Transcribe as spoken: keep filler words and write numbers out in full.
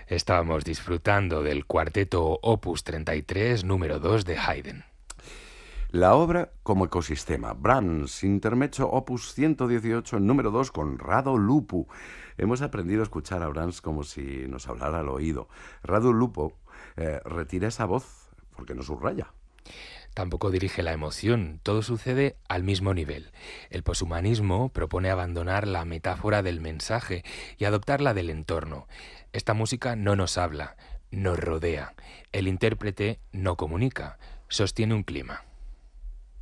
Estábamos disfrutando del cuarteto Opus treinta y tres, número dos de Haydn. La obra como ecosistema. Brahms, Intermezzo Opus ciento dieciocho, número dos, con Rado Lupu. Hemos aprendido a escuchar a Brahms como si nos hablara al oído. Rado Lupu eh, retira esa voz porque no subraya. Tampoco dirige la emoción, todo sucede al mismo nivel. El poshumanismo propone abandonar la metáfora del mensaje y adoptar la del entorno. Esta música no nos habla, nos rodea. El intérprete no comunica, sostiene un clima.